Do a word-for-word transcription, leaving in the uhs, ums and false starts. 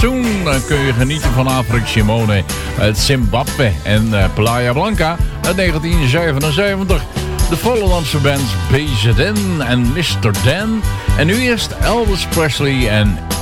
Tune uh, kun je genieten van Afrika Simone uit Zimbabwe en uh, Playa Blanca uit negentien zevenenzeventig. De Volendamse bands B Z N en mister Dan. En nu eerst Elvis Presley en